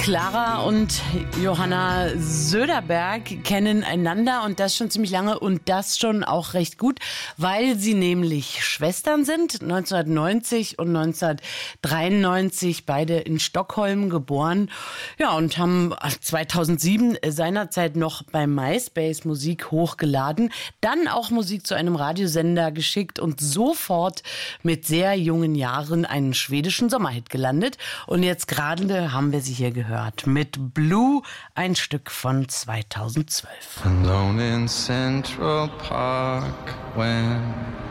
Clara und Johanna Söderberg kennen einander und das schon ziemlich lange und das schon auch recht gut, weil sie nämlich Schwestern sind, 1990 und 1993 beide in Stockholm geboren. Ja, und haben 2007 seinerzeit noch bei MySpace Musik hochgeladen, dann auch Musik zu einem Radiosender geschickt und sofort mit sehr jungen Jahren einen schwedischen Sommerhit gelandet. Und jetzt gerade haben wir sie hier gehört mit Blue, ein Stück von 2012. Alone in Central Park when